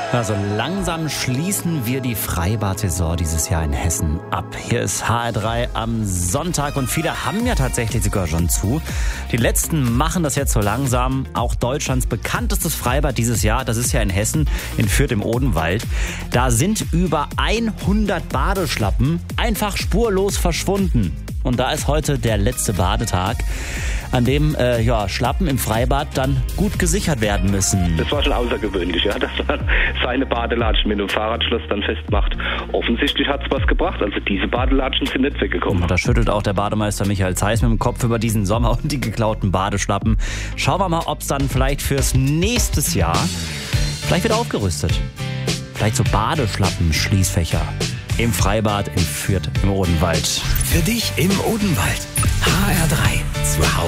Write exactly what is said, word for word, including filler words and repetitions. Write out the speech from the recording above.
Also langsam schließen wir die Freibad-Saison dieses Jahr in Hessen ab. Hier ist H R drei am Sonntag und viele haben ja tatsächlich sogar schon zu. Die letzten machen das jetzt so langsam. Auch Deutschlands bekanntestes Freibad dieses Jahr, das ist ja in Hessen, in Fürth im Odenwald. Da sind über hundert Badeschlappen einfach spurlos verschwunden. Und da ist heute der letzte Badetag, an dem äh, ja, Schlappen im Freibad dann gut gesichert werden müssen. Das war schon außergewöhnlich, ja, dass man seine Badelatschen mit dem Fahrradschloss dann festmacht. Offensichtlich hat es was gebracht, also diese Badelatschen sind nicht weggekommen. Und da schüttelt auch der Bademeister Michael Zeiss mit dem Kopf über diesen Sommer und die geklauten Badeschlappen. Schauen wir mal, ob es dann vielleicht fürs nächste Jahr vielleicht wieder aufgerüstet. Vielleicht so Badeschlappen-Schließfächer im Freibad in Fürth im Odenwald. Für dich im Odenwald. H R drei zu Hause.